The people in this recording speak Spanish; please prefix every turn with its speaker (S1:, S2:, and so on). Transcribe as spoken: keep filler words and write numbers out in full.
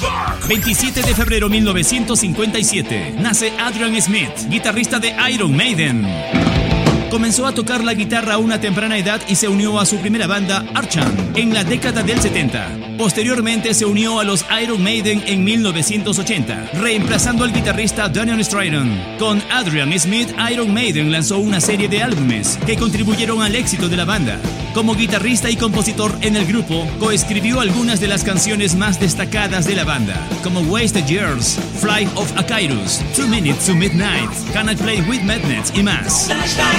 S1: veintisiete de febrero de mil novecientos cincuenta y siete, nace Adrian Smith, guitarrista de Iron Maiden. Comenzó a tocar la guitarra a una temprana edad y se unió a su primera banda, Archon, en la década del setenta. Posteriormente se unió a los Iron Maiden en mil novecientos ochenta, reemplazando al guitarrista Daniel Stratton. Con Adrian Smith, Iron Maiden lanzó una serie de álbumes que contribuyeron al éxito de la banda. Como guitarrista y compositor en el grupo, coescribió algunas de las canciones más destacadas de la banda, como Wasted Years, Flight of Icarus, Two Minutes to Midnight, Can I Play with Magnets y más.